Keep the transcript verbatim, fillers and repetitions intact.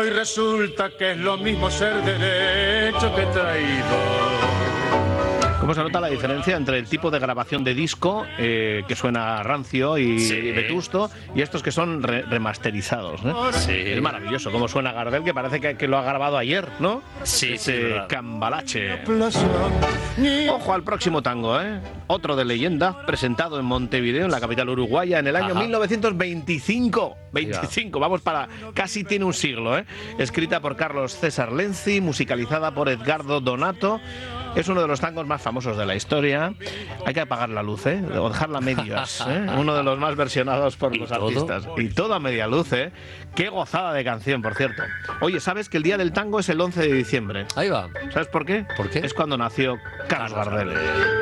Hoy resulta que es lo mismo ser derecho que traidor. ¿Cómo se nota la diferencia entre el tipo de grabación de disco, eh, que suena rancio y Sí. vetusto, y estos que son re remasterizados, ¿eh? Sí. Es maravilloso cómo suena Gardel, que parece que, que lo ha grabado ayer, ¿no? Sí, sí, Ese verdad. cambalache. Ojo al próximo tango, ¿eh? Otro de leyenda, presentado en Montevideo, en la capital uruguaya, en el año Ajá. mil novecientos veinticinco. veinticinco, vamos para... Casi tiene un siglo, ¿eh? Escrita por Carlos César Lenzi, musicalizada por Edgardo Donato. Es uno de los tangos más famosos de la historia. Hay que apagar la luz, ¿eh? O dejarla a medias, ¿eh? Uno de los más versionados por ¿Y los todo? artistas. Y todo a media luz, ¿eh? Qué gozada de canción, por cierto. Oye, ¿sabes que el día del tango es el once de diciembre? Ahí va. ¿Sabes por qué? ¿Por qué? Es cuando nació Carlos Carlos Gardel. Gardel.